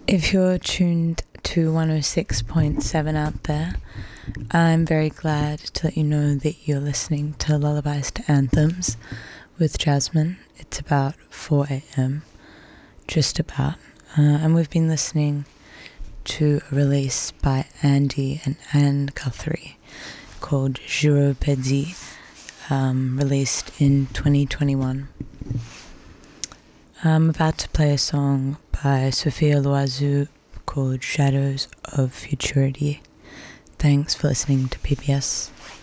If you're tuned to 106.7 out there, I'm very glad to let you know that you're listening to Lullabies to Anthems with Jasmine. It's about 4 a.m, just about. And we've been listening to a release by Andy and Anne Guthrie called Gyropédie, released in 2021. I'm about to play a song by Sophia Loiseau called Shadows of Futurity. Thanks for listening to PBS.